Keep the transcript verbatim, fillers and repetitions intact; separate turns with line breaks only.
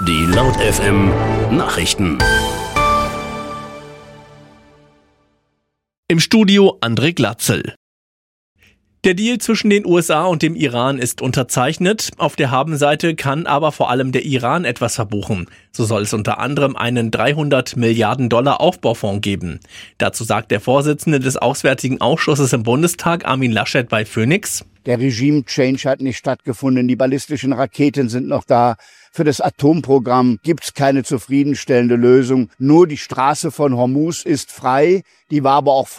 Die Laut F M Nachrichten.
Im Studio André Glatzel. Der Deal zwischen den U S A und dem Iran ist unterzeichnet. Auf der Habenseite kann aber vor allem der Iran etwas verbuchen. So soll es unter anderem einen dreihundert Milliarden Dollar Aufbaufonds geben. Dazu sagt der Vorsitzende des Auswärtigen Ausschusses im Bundestag, Armin Laschet, bei Phoenix:
Der Regime-Change hat nicht stattgefunden, die ballistischen Raketen sind noch da. Für das Atomprogramm gibt's keine zufriedenstellende Lösung. Nur die Straße von Hormuz ist frei, die war aber auch